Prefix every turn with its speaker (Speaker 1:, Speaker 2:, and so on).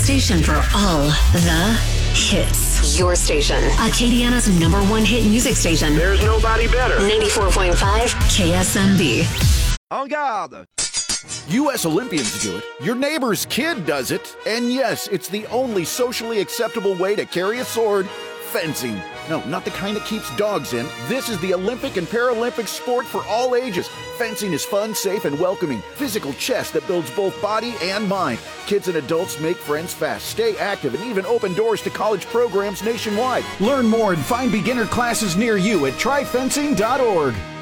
Speaker 1: station for all the hits. Your station. Acadiana's #1 hit music station.
Speaker 2: There's nobody better.
Speaker 1: 94.5 KSMB.
Speaker 3: En garde! U.S. Olympians do it. Your neighbor's kid does it. And yes, it's the only socially acceptable way to carry a sword. Fencing. No, not the kind that keeps dogs in. This is the Olympic and Paralympic sport for all ages. Fencing is fun, safe, and welcoming. Physical chess that builds both body and mind. Kids and adults make friends fast, stay active, and even open doors to college programs nationwide. Learn more and find beginner classes near you at tryfencing.org.